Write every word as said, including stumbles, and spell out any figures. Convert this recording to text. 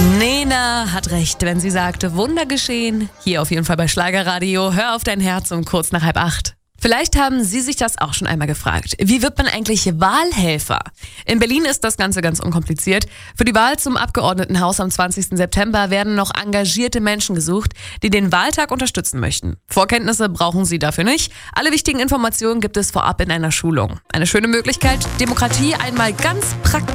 Nena hat recht, wenn sie sagte, Wunder geschehen. Hier auf jeden Fall bei Schlagerradio. Hör auf dein Herz um kurz nach halb acht. Vielleicht haben Sie sich das auch schon einmal gefragt. Wie wird man eigentlich Wahlhelfer? In Berlin ist das Ganze ganz unkompliziert. Für die Wahl zum Abgeordnetenhaus am zwanzigsten September werden noch engagierte Menschen gesucht, die den Wahltag unterstützen möchten. Vorkenntnisse brauchen Sie dafür nicht. Alle wichtigen Informationen gibt es vorab in einer Schulung. Eine schöne Möglichkeit, Demokratie einmal ganz praktisch